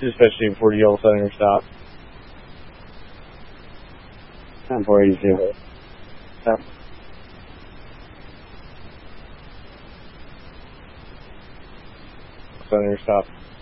especially before the yellow center stop. 482. Stop. Center stop.